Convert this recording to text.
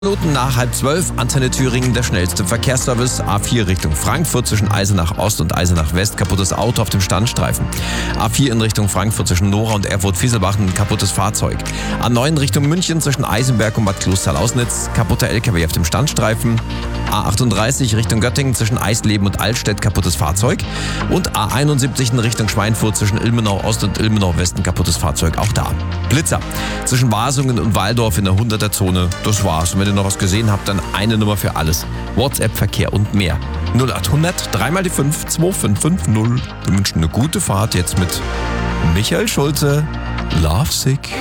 Minuten nach 11:30, Antenne Thüringen, der schnellste Verkehrsservice. A4 Richtung Frankfurt zwischen Eisenach Ost und Eisenach West, kaputtes Auto auf dem Standstreifen. A4 in Richtung Frankfurt zwischen Nora und Erfurt-Fieselbach, ein kaputtes Fahrzeug. A9 Richtung München zwischen Eisenberg und Bad Klosterlausnitz, kaputter LKW auf dem Standstreifen. A38 Richtung Göttingen zwischen Eisleben und Altstedt, kaputtes Fahrzeug. Und A71 in Richtung Schweinfurt zwischen Ilmenau Ost und Ilmenau West, ein kaputtes Fahrzeug, auch da. Blitzer zwischen Wasungen und Waldorf in der 100er-Zone, das war's. Und wenn ihr noch was gesehen habt, dann eine Nummer für alles. WhatsApp, Verkehr und mehr. 0800 3 mal die 5 2550. Wir wünschen eine gute Fahrt jetzt mit Michael Schulze, Lovesick.